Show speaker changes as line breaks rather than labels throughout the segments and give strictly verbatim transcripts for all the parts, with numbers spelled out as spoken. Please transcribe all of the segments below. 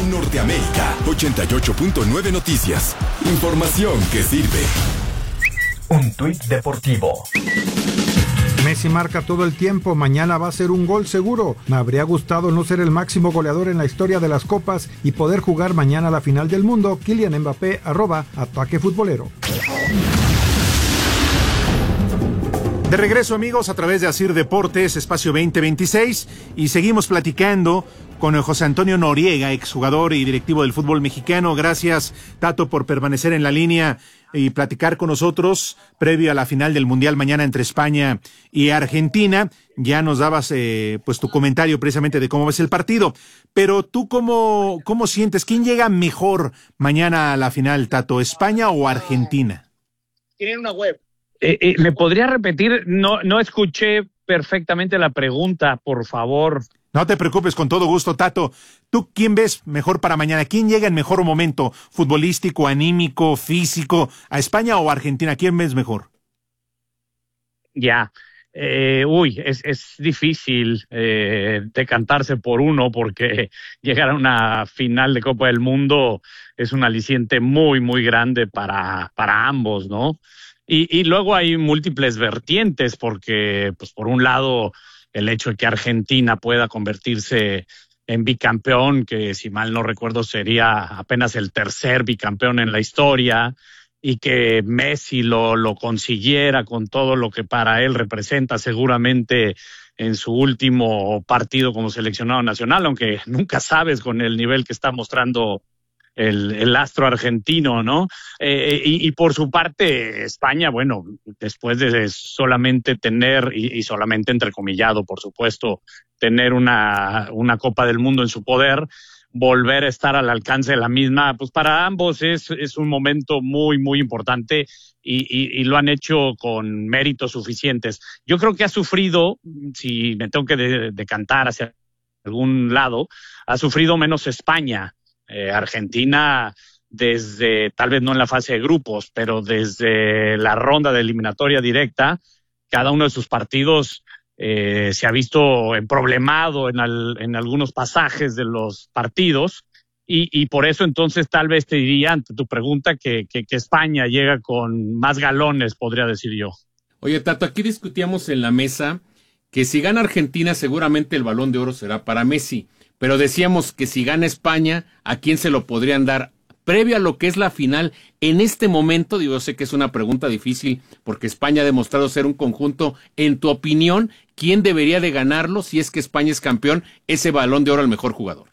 En Norteamérica, ochenta y ocho punto nueve Noticias. Información que sirve.
Un tuit deportivo.
Messi marca todo el tiempo, mañana va a ser un gol seguro. Me habría gustado no ser el máximo goleador en la historia de las copas y poder jugar mañana la final del mundo. Kylian Mbappé, arroba, ataque futbolero.
De regreso, amigos, a través de Asir Deportes, Espacio veinte veintiséis, y seguimos platicando con José Antonio Noriega, exjugador y directivo del fútbol mexicano. Gracias, Tato, por permanecer en la línea y platicar con nosotros previo a la final del Mundial mañana entre España y Argentina. Ya nos dabas eh, pues tu comentario precisamente de cómo ves el partido, pero tú cómo, cómo sientes, ¿quién llega mejor mañana a la final, Tato, España o Argentina?
Tienen una web. Eh, eh, ¿Me podría repetir? No, no escuché perfectamente la pregunta, por favor.
No te preocupes, con todo gusto, Tato. ¿Tú quién ves mejor para mañana? ¿Quién llega en mejor momento? ¿Futbolístico, anímico, físico? ¿A España o a Argentina? ¿Quién ves mejor?
Ya. Eh, uy, es, es difícil eh, decantarse por uno porque llegar a una final de Copa del Mundo es un aliciente muy, muy grande para, para ambos, ¿no? Y, y luego hay múltiples vertientes porque, pues, por un lado, el hecho de que Argentina pueda convertirse en bicampeón, que si mal no recuerdo sería apenas el tercer bicampeón en la historia, y que Messi lo, lo consiguiera con todo lo que para él representa seguramente en su último partido como seleccionado nacional, aunque nunca sabes con el nivel que está mostrando el, el astro argentino, ¿no? Eh, y, y por su parte, España, bueno, después de solamente tener, y, y solamente entrecomillado, por supuesto, tener una, una Copa del Mundo en su poder, volver a estar al alcance de la misma, pues para ambos es, es un momento muy, muy importante y, y, y lo han hecho con méritos suficientes. Yo creo que ha sufrido, si me tengo que de, decantar hacia algún lado, ha sufrido menos España. Eh, Argentina, desde, tal vez no en la fase de grupos, pero desde la ronda de eliminatoria directa, cada uno de sus partidos eh, se ha visto problemado en, al, en algunos pasajes de los partidos y, y por eso entonces tal vez te diría, ante tu pregunta, que, que, que España llega con más galones, podría decir yo.
Oye, Tato, aquí discutíamos en la mesa que si gana Argentina seguramente el Balón de Oro será para Messi. Pero decíamos que si gana España, ¿a quién se lo podrían dar? Previo a lo que es la final, en este momento, digo, yo sé que es una pregunta difícil, porque España ha demostrado ser un conjunto. En tu opinión, ¿quién debería de ganarlo si es que España es campeón, ese Balón de Oro al mejor jugador?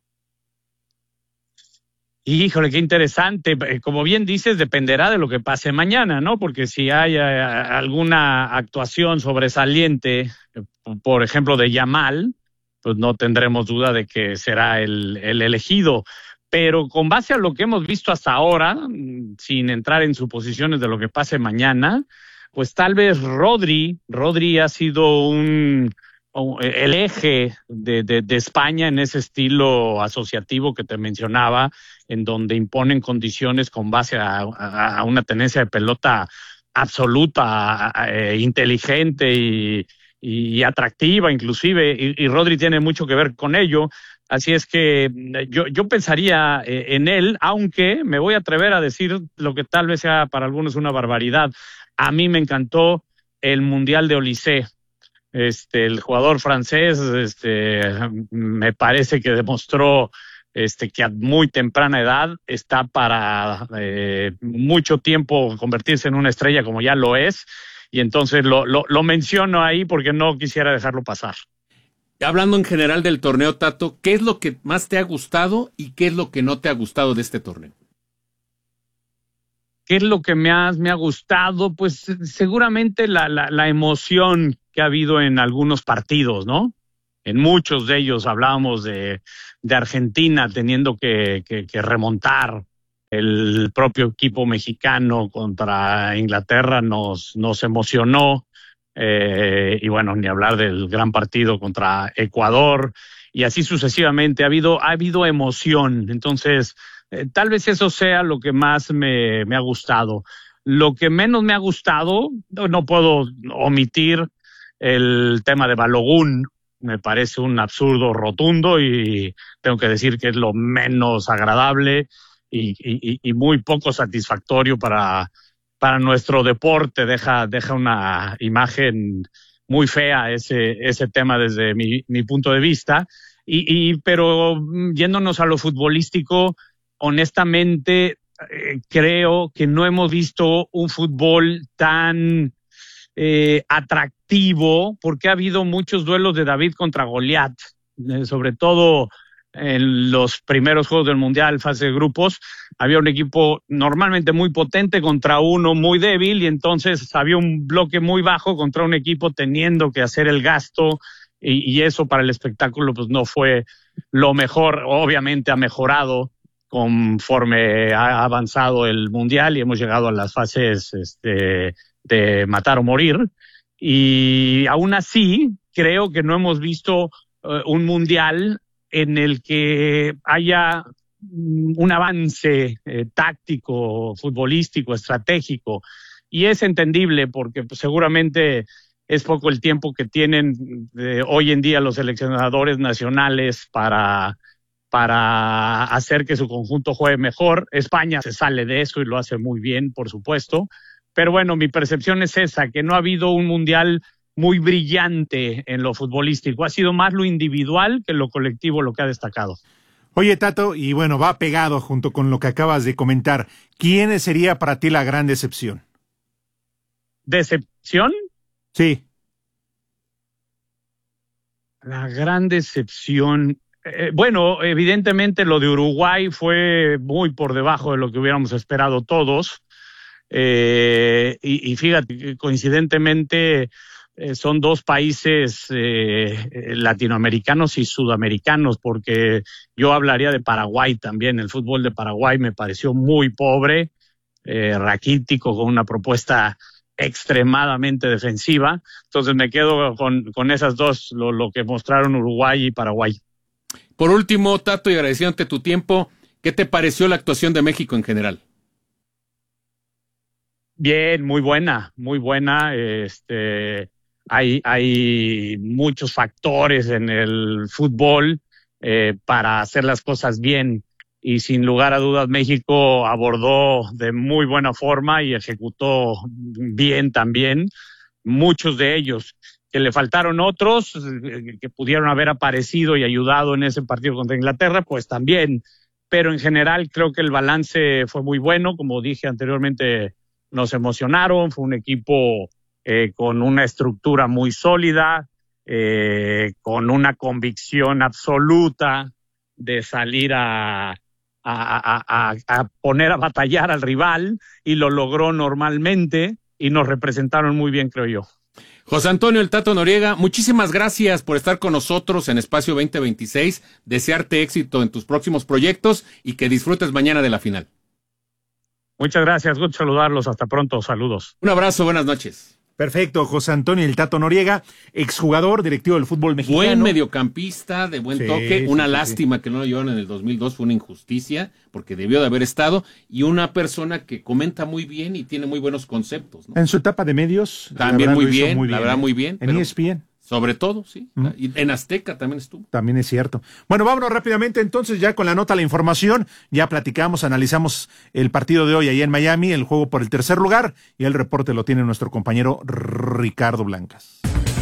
Híjole, qué interesante. Como bien dices, dependerá de lo que pase mañana, ¿no? Porque si hay alguna actuación sobresaliente, por ejemplo, de Yamal, pues no tendremos duda de que será el, el elegido. Pero con base a lo que hemos visto hasta ahora, sin entrar en suposiciones de lo que pase mañana, pues tal vez Rodri, Rodri ha sido un, el eje de, de, de España en ese estilo asociativo que te mencionaba, en donde imponen condiciones con base a, a, a una tenencia de pelota absoluta, a, a, inteligente y y atractiva inclusive, y, y Rodri tiene mucho que ver con ello, así es que yo, yo pensaría eh, en él, aunque me voy a atrever a decir lo que tal vez sea para algunos una barbaridad. A mí me encantó el Mundial de Olise, este, el jugador francés, este, me parece que demostró este, que a muy temprana edad está para eh, mucho tiempo convertirse en una estrella como ya lo es. Y entonces lo, lo, lo menciono ahí porque no quisiera dejarlo pasar.
Hablando en general del torneo, Tato, ¿qué es lo que más te ha gustado y qué es lo que no te ha gustado de este torneo?
¿Qué es lo que más me ha gustado? Pues seguramente la, la, la emoción que ha habido en algunos partidos, ¿no? En muchos de ellos hablábamos de, de Argentina teniendo que, que, que remontar. El propio equipo mexicano contra Inglaterra nos, nos emocionó. Eh, y bueno, ni hablar del gran partido contra Ecuador. Y así sucesivamente. Ha habido, ha habido emoción. Entonces, eh, tal vez eso sea lo que más me, me ha gustado. Lo que menos me ha gustado, no, no puedo omitir el tema de Balogun. me parece un absurdo rotundo y tengo que decir que es lo menos agradable y, y, y muy poco satisfactorio para, para nuestro deporte. Deja, deja una imagen muy fea ese, ese tema desde mi, mi punto de vista. Y, y, pero yéndonos a lo futbolístico, honestamente, eh, creo que no hemos visto un fútbol tan eh, atractivo, porque ha habido muchos duelos de David contra Goliat, eh, sobre todo en los primeros juegos del Mundial, fase de grupos. Había un equipo normalmente muy potente contra uno muy débil, y entonces había un bloque muy bajo contra un equipo teniendo que hacer el gasto, y, y eso para el espectáculo pues no fue lo mejor. Obviamente ha mejorado conforme ha avanzado el Mundial y hemos llegado a las fases este, de matar o morir, y aún así creo que no hemos visto uh, un Mundial en el que haya un avance eh, táctico, futbolístico, estratégico, y es entendible porque pues, seguramente es poco el tiempo que tienen eh, hoy en día los seleccionadores nacionales para, para hacer que su conjunto juegue mejor. España se sale de eso y lo hace muy bien, por supuesto, pero bueno, mi percepción es esa, que no ha habido un Mundial muy brillante en lo futbolístico. Ha sido más lo individual que lo colectivo lo que ha destacado.
Oye, Tato, y bueno, va pegado junto con lo que acabas de comentar. ¿Quién sería para ti la gran decepción?
¿Decepción?
Sí.
La gran decepción. Eh, bueno, evidentemente lo de Uruguay fue muy por debajo de lo que hubiéramos esperado todos. Eh, y, y fíjate, coincidentemente eh, son dos países eh, latinoamericanos y sudamericanos, porque yo hablaría de Paraguay también. El fútbol de Paraguay me pareció muy pobre, eh, raquítico, con una propuesta extremadamente defensiva. Entonces me quedo con, con esas dos, lo, lo que mostraron Uruguay y Paraguay.
Por último, Tato, y agradeciéndote tu tiempo, ¿qué te pareció la actuación de México en general?
Bien, muy buena, muy buena. Este, hay, hay muchos factores en el fútbol eh, para hacer las cosas bien, y sin lugar a dudas México abordó de muy buena forma y ejecutó bien también. Muchos de ellos, que le faltaron otros eh, que pudieron haber aparecido y ayudado en ese partido contra Inglaterra, pues también. Pero en general creo que el balance fue muy bueno. Como dije anteriormente, nos emocionaron, fue un equipo eh, con una estructura muy sólida, eh, con una convicción absoluta de salir a, a, a, a poner a batallar al rival, y lo logró normalmente, y nos representaron muy bien, creo yo.
José Antonio El Tato Noriega, muchísimas gracias por estar con nosotros en Espacio veinte veintiséis, desearte éxito en tus próximos proyectos y que disfrutes mañana de la final.
Muchas gracias, gusto saludarlos, hasta pronto, saludos.
Un abrazo, buenas noches.
Perfecto, José Antonio El Tato Noriega, exjugador, directivo del fútbol mexicano.
Buen mediocampista, de buen
sí,
toque, una
sí,
lástima
sí.
que no lo llevaron en el dos mil dos, fue una injusticia, porque debió de haber estado, y una persona que comenta muy bien y tiene muy buenos conceptos, ¿no?
En su etapa de medios.
También
la
muy
lo hizo
bien,
muy
la
bien,
verdad
¿eh?
muy bien.
En
pero
E S P N.
Sobre todo, sí.
Mm.
Y en Azteca también estuvo.
También es cierto. Bueno, vámonos rápidamente entonces ya con la nota, la información. Ya platicamos, analizamos el partido de hoy ahí en Miami, el juego por el tercer lugar, y el reporte lo tiene nuestro compañero Ricardo Blancas.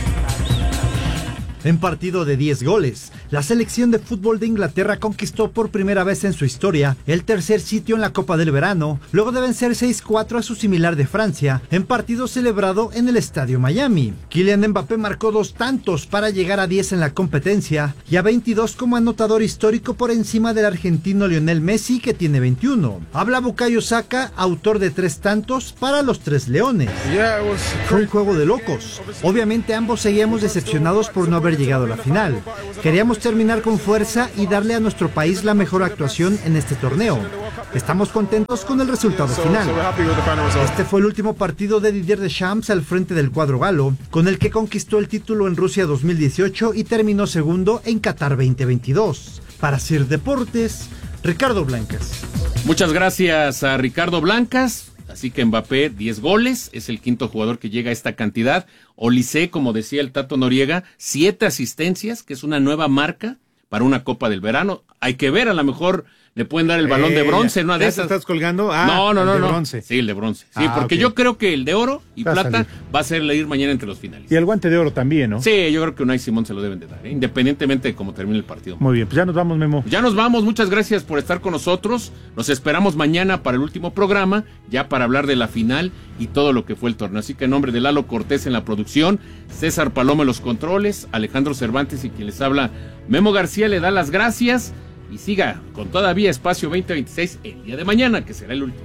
En partido de diez goles, la selección de fútbol de Inglaterra conquistó por primera vez en su historia el tercer sitio en la Copa del Verano, luego de vencer seis cuatro a su similar de Francia, en partido celebrado en el Estadio Miami. Kylian Mbappé marcó dos tantos para llegar a diez en la competencia y a veintidós como anotador histórico por encima del argentino Lionel Messi, que tiene veintiuno. Habla Bukayo Saka, autor de tres tantos para los Tres Leones. Fue un juego de locos. Obviamente ambos seguíamos decepcionados por no haber llegado a la final. Queríamos terminar con fuerza y darle a nuestro país la mejor actuación en este torneo. Estamos contentos con el resultado final. Este fue el último partido de Didier Deschamps al frente del cuadro galo, con el que conquistó el título en Rusia dos mil dieciocho y terminó segundo en Qatar veinte veintidós. Para Sir Deportes, Ricardo Blancas.
Muchas gracias a Ricardo Blancas. Así que Mbappé, diez goles, es el quinto jugador que llega a esta cantidad. Olise, como decía el Tato Noriega, siete asistencias, que es una nueva marca para una Copa del Verano. Hay que ver, a lo mejor le pueden dar el balón eh, de bronce, ¿no? De esas.
¿Estás colgando? Ah,
no, no, no.
el de
no.
bronce.
Sí, el de bronce. Sí,
ah,
porque
okay.
yo creo que el de oro y
va
plata
a
va a ser ir mañana entre los finales.
Y el guante de oro también, ¿no?
Sí, yo creo que Unai Simón se lo deben de dar, ¿eh? Independientemente de cómo termine el partido.
Muy bien, pues ya nos vamos, Memo.
Ya nos vamos, muchas gracias por estar con nosotros. Nos esperamos mañana para el último programa, ya para hablar de la final y todo lo que fue el torneo. Así que en nombre de Lalo Cortés en la producción, César Paloma en los controles, Alejandro Cervantes y quien les habla, Memo García, le da las gracias. Y siga con todavía Espacio veinte veintiséis el día de mañana, que será el último.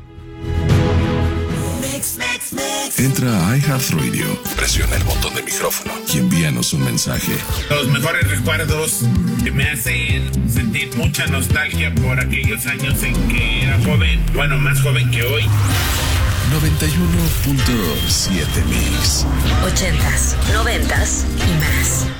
Entra a iHeartRadio, presiona el botón de micrófono y envíanos un mensaje.
Los mejores recuerdos que me hacen sentir mucha nostalgia por aquellos años en que era joven, bueno, más joven que hoy.
noventa y uno punto siete Mix.
Ochentas, noventas y más.